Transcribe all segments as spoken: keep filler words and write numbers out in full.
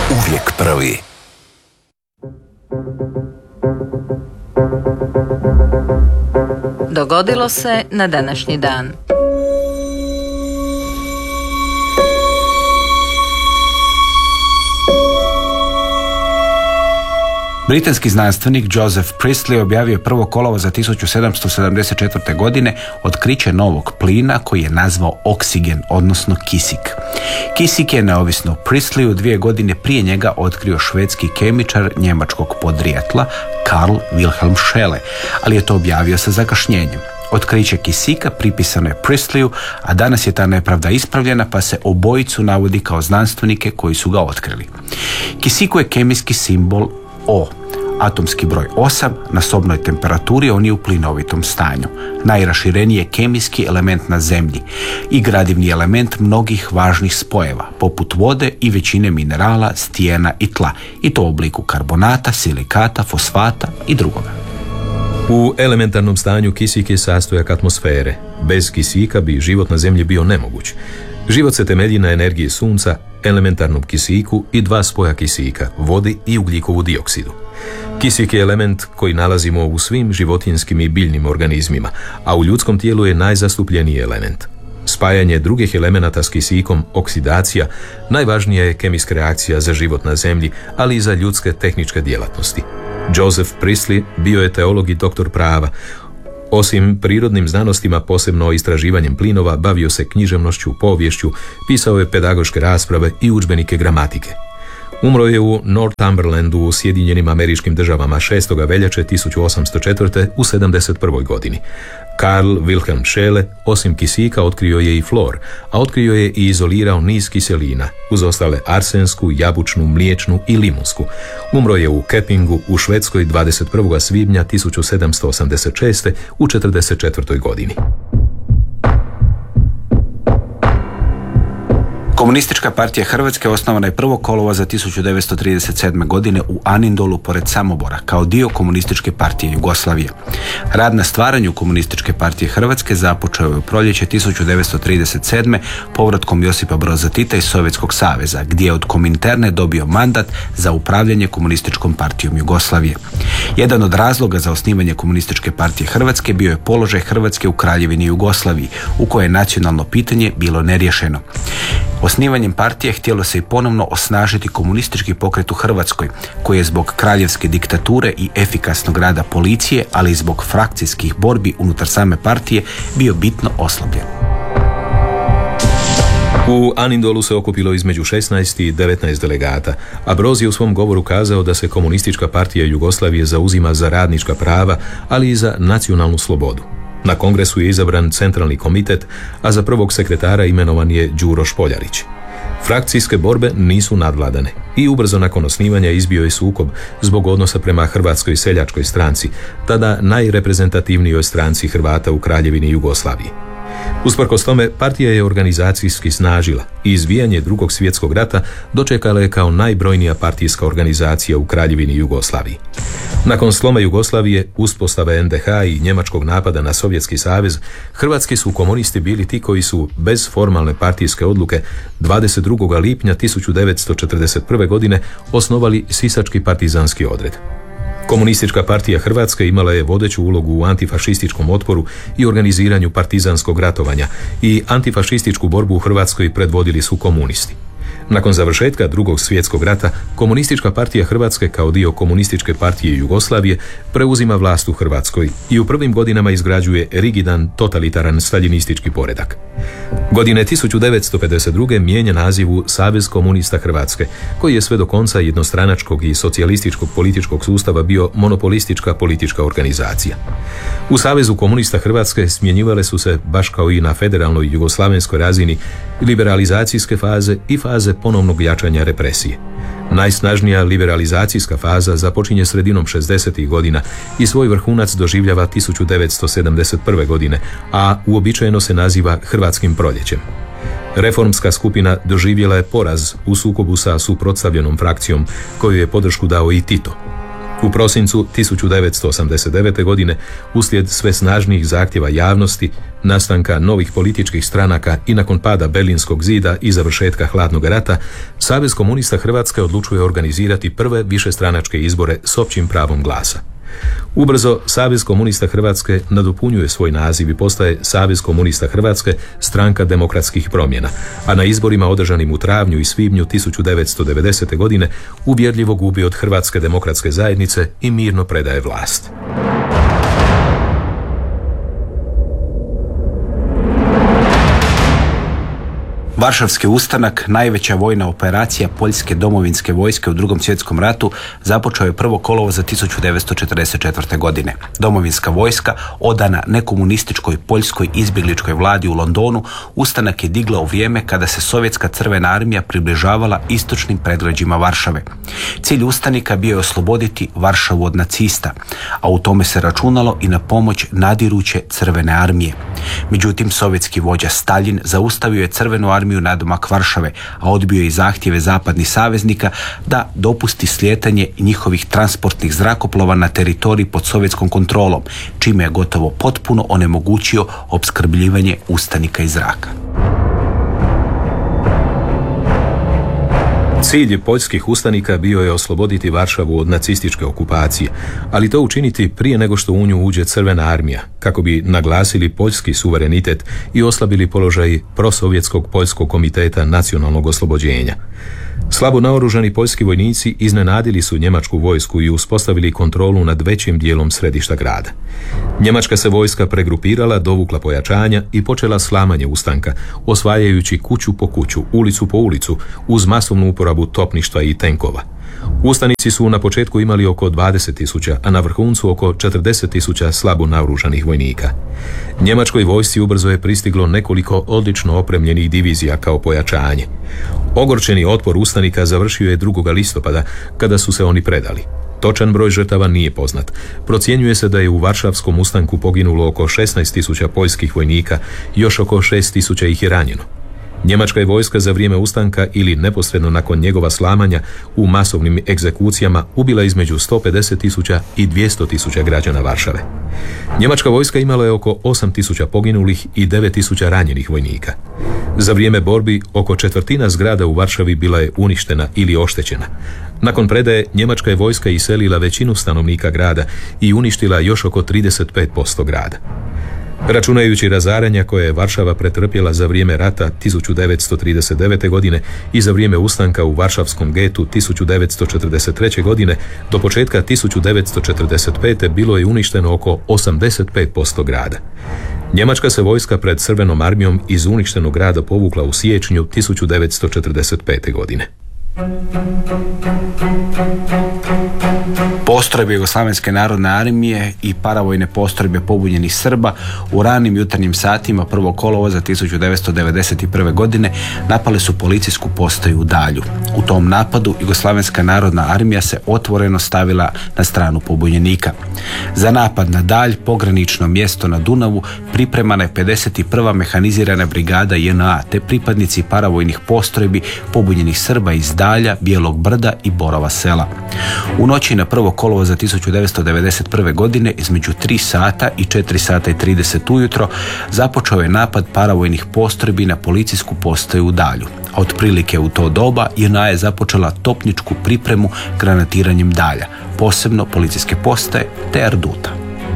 Uvijek prvi. Dogodilo se na današnji dan. Britanski znanstvenik Joseph Priestley objavio je prvog kolovoza tisuću sedamsto sedamdeset četvrte. godine otkriće novog plina koji je nazvao oksigen, odnosno kisik. Kisik je, neovisno o Priestleyu, dvije godine prije njega otkrio švedski kemičar njemačkog podrijetla Carl Wilhelm Scheele, ali je to objavio sa zakašnjenjem. Otkriće kisika pripisano je Priestleyu, a danas je ta nepravda ispravljena, pa se obojicu navodi kao znanstvenike koji su ga otkrili. Kisiku je kemijski simbol O. Atomski broj osam, na sobnoj temperaturi on je u plinovitom stanju. Najrašireniji je kemijski element na Zemlji i gradivni element mnogih važnih spojeva, poput vode i većine minerala, stijena i tla, i to u obliku karbonata, silikata, fosfata i drugoga. U elementarnom stanju kisik je sastojak atmosfere. Bez kisika bi život na Zemlji bio nemoguć. Život se temelji na energiji sunca, elementarnom kisiku i dva spoja kisika, vodi i ugljikovu dioksidu. Kisik je element koji nalazimo u svim životinjskim i biljnim organizmima, a u ljudskom tijelu je najzastupljeniji element. Spajanje drugih elemenata s kisikom, oksidacija, najvažnija je kemijska reakcija za život na Zemlji, ali i za ljudske tehničke djelatnosti. Joseph Priestley bio je teolog i doktor prava. Osim prirodnim znanostima, posebno istraživanjem plinova, bavio se književnošću, poviješću, pisao je pedagoške rasprave i udžbenike gramatike. Umro je u Northumberlandu u Sjedinjenim Američkim Državama šestog veljače tisuću osamsto četvrte. u sedamdeset prvoj. godini. Carl Wilhelm Scheele osim kisika otkrio je i flor, a otkrio je i izolirao niz kiselina, uz ostale arsensku, jabučnu, mliječnu i limunsku. Umro je u Keppingu u Švedskoj dvadeset prvog svibnja tisuću sedamsto osamdeset šeste. u četrdeset četvrtoj. godini. Komunistička partija Hrvatske osnovana je prvog kolovoza tisuću devetsto trideset sedme. godine u Anindolu pored Samobora kao dio Komunističke partije Jugoslavije. Rad na stvaranju Komunističke partije Hrvatske započeo je u proljeće tisuću devetsto trideset sedme. povratkom Josipa Broza Tita iz Sovjetskog saveza, gdje je od Kominterne dobio mandat za upravljanje Komunističkom partijom Jugoslavije. Jedan od razloga za osnivanje Komunističke partije Hrvatske bio je položaj Hrvatske u Kraljevini Jugoslaviji, u kojoj je nacionalno pitanje bilo neriješeno. Osnivanjem partije htjelo se i ponovno osnažiti komunistički pokret u Hrvatskoj, koji je zbog kraljevske diktature i efikasnog rada policije, ali i zbog frakcijskih borbi unutar same partije, bio bitno oslabljen. U Anindolu se okupilo između šesnaest i devetnaest delegata, a Broz je u svom govoru kazao da se Komunistička partija Jugoslavije zauzima za radnička prava, ali i za nacionalnu slobodu. Na kongresu je izabran centralni komitet, a za prvog sekretara imenovan je Đuro Špoljarić. Frakcijske borbe nisu nadvladane i ubrzo nakon osnivanja izbio je sukob zbog odnosa prema Hrvatskoj seljačkoj stranci, tada najreprezentativnijoj stranci Hrvata u Kraljevini Jugoslaviji. Usprkos tome, partija je organizacijski snažila i izbijanje Drugog svjetskog rata dočekala je kao najbrojnija partijska organizacija u Kraljevini Jugoslaviji. Nakon sloma Jugoslavije, uspostave en de ha i njemačkog napada na Sovjetski savez, hrvatski su komunisti bili ti koji su, bez formalne partijske odluke, dvadeset drugog lipnja tisuću devetsto četrdeset prve. godine osnovali Sisački partizanski odred. Komunistička partija Hrvatske imala je vodeću ulogu u antifašističkom otporu i organiziranju partizanskog ratovanja i antifašističku borbu u Hrvatskoj predvodili su komunisti. Nakon završetka Drugog svjetskog rata, Komunistička partija Hrvatske kao dio Komunističke partije Jugoslavije preuzima vlast u Hrvatskoj i u prvim godinama izgrađuje rigidan, totalitaran staljinistički poredak. Godine tisuću devetsto pedeset druge mijenja naziv u Savez komunista Hrvatske, koji je sve do konca jednostranačkog i socijalističkog političkog sustava bio monopolistička politička organizacija. U Savezu komunista Hrvatske smjenjivale su se, baš kao i na federalnoj jugoslavenskoj razini, liberalizacijske faze i faze ponovnog jačanja represije. Najsnažnija liberalizacijska faza započinje sredinom šezdesetih godina i svoj vrhunac doživljava tisuću devetsto sedamdeset prve. godine, a uobičajeno se naziva Hrvatskim proljećem. Reformska skupina doživjela je poraz u sukobu sa suprotstavljenom frakcijom, koju je podršku dao i Tito. U prosincu tisuću devetsto osamdeset devete. godine, uslijed sve snažnijih zahtjeva javnosti, nastanka novih političkih stranaka i nakon pada Berlinskog zida i završetka Hladnog rata, Savez komunista Hrvatske odlučuje organizirati prve višestranačke izbore s općim pravom glasa. Ubrzo Savez komunista Hrvatske nadopunjuje svoj naziv i postaje Savez komunista Hrvatske, Stranka demokratskih promjena, a na izborima održanim u travnju i svibnju tisuću devetsto devedesete. godine uvjerljivo gubi od Hrvatske demokratske zajednice i mirno predaje vlast. Varšavski ustanak, najveća vojna operacija poljske domovinske vojske u Drugom svjetskom ratu, započeo je prvog kolovoza tisuću devetsto četrdeset četvrte. godine. Domovinska vojska, odana nekomunističkoj poljskoj izbjegličkoj vladi u Londonu, ustanak je digla u vrijeme kada se Sovjetska crvena armija približavala istočnim predgrađima Varšave. Cilj ustanika bio je osloboditi Varšavu od nacista, a u tome se računalo i na pomoć nadiruće crvene armije. Međutim, sovjetski vođa Staljin zaustavio je crvenu armiju nadomak Varšave, a odbio je i zahtjeve zapadnih saveznika da dopusti slijetanje njihovih transportnih zrakoplova na teritorij pod sovjetskom kontrolom, čime je gotovo potpuno onemogućio opskrbljivanje ustanika iz zraka. Cilj poljskih ustanika bio je osloboditi Varšavu od nacističke okupacije, ali to učiniti prije nego što u nju uđe crvena armija, kako bi naglasili poljski suverenitet i oslabili položaj prosovjetskog poljskog komiteta nacionalnog oslobođenja. Slabo naoružani poljski vojnici iznenadili su njemačku vojsku i uspostavili kontrolu nad većim dijelom središta grada. Njemačka se vojska pregrupirala, dovukla pojačanja i počela slamanje ustanka, osvajajući kuću po kuću, ulicu po ulicu, uz masovnu uporabu topništva i tenkova. Ustanici su na početku imali oko dvadeset tisuća, a na vrhuncu oko četrdeset tisuća slabo naoružanih vojnika. Njemačkoj vojsci ubrzo je pristiglo nekoliko odlično opremljenih divizija kao pojačanje. Ogorčeni otpor ustanika završio je drugog listopada, kada su se oni predali. Točan broj žrtava nije poznat. Procjenjuje se da je u Varšavskom ustanku poginulo oko šesnaest tisuća poljskih vojnika, još oko šest tisuća ih je ranjeno. Njemačka je vojska za vrijeme ustanka ili neposredno nakon njegova slamanja u masovnim egzekucijama ubila između sto pedeset tisuća i dvjesto tisuća građana Varšave. Njemačka vojska imala je oko osam tisuća poginulih i devet tisuća ranjenih vojnika. Za vrijeme borbi oko četvrtina zgrada u Varšavi bila je uništena ili oštećena. Nakon predaje, njemačka je vojska iselila većinu stanovnika grada i uništila još oko trideset pet posto grada. Računajući razaranja koje je Varšava pretrpjela za vrijeme rata tisuću devetsto trideset devete. godine i za vrijeme ustanka u Varšavskom getu tisuću devetsto četrdeset treće. godine, do početka tisuću devetsto četrdeset pete. bilo je uništeno oko osamdeset pet posto grada. Njemačka se vojska pred crvenom armijom iz uništenog grada povukla u siječnju tisuću devetsto četrdeset pete. godine. Postrojbe Jugoslavenske narodne armije i paravojne postrojbe pobunjenih Srba u ranim jutarnjim satima prvog kolovoza tisuću devetsto devedeset prve. godine napale su policijsku postaju u Dalju. U tom napadu Jugoslavenska narodna armija se otvoreno stavila na stranu pobunjenika. Za napad na Dalj, pogranično mjesto na Dunavu, pripremana je pedeset prva mehanizirana brigada J N A te pripadnici paravojnih postrojbi pobunjenih Srba iz Dalja, Bijelog Brda i Borova Sela. U noći na prvog kolovoza tisuću devetsto devedeset prve. godine između tri sata i četiri sata i trideset ujutro započeo je napad paravojnih postrojbi na policijsku postaju u Dalju. A otprilike u to doba J N A je započela topničku pripremu granatiranjem Dalja, posebno policijske postaje te Erduta.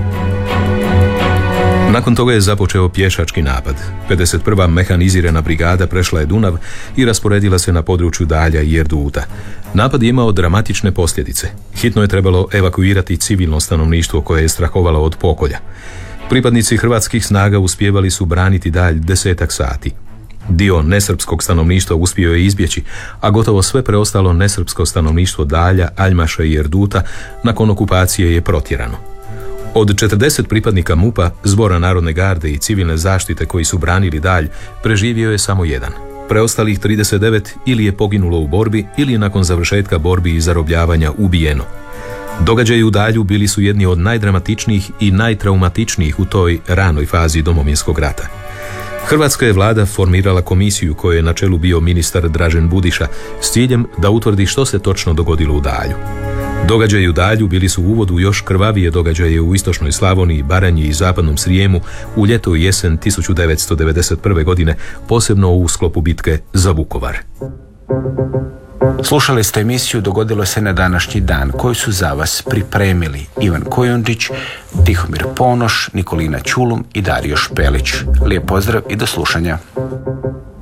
Nakon toga je započeo pješački napad. pedeset prva mehanizirana brigada prešla je Dunav i rasporedila se na području Dalja i Erduta. Napad je imao dramatične posljedice. Hitno je trebalo evakuirati civilno stanovništvo koje je strahovalo od pokolja. Pripadnici hrvatskih snaga uspijevali su braniti Dalj desetak sati. Dio nesrpskog stanovništva uspio je izbjeći, a gotovo sve preostalo nesrpsko stanovništvo Dalja, Aljmaša i Erduta nakon okupacije je protjerano. Od četrdeset pripadnika MUP-a, Zbora narodne garde i civilne zaštite koji su branili Dalj, preživio je samo jedan. Preostalih trideset devet ili je poginulo u borbi ili je nakon završetka borbi i zarobljavanja ubijeno. Događaji u Dalju bili su jedni od najdramatičnijih i najtraumatičnijih u toj ranoj fazi Domovinskog rata. Hrvatska je vlada formirala komisiju kojoj je na čelu bio ministar Dražen Budiša s ciljem da utvrdi što se točno dogodilo u Dalju. Događaji u Dalju bili su uvod u još krvavije događaje u istočnoj Slavoniji, Baranji i zapadnom Srijemu u ljeto i jesen tisuću devetsto devedeset prve. godine, posebno u sklopu bitke za Vukovar. Slušali ste emisiju Dogodilo se na današnji dan, koju su za vas pripremili Ivan Kojundžić, Tihomir Ponoš, Nikolina Čulum i Dario Špelić. Lijep pozdrav i do slušanja.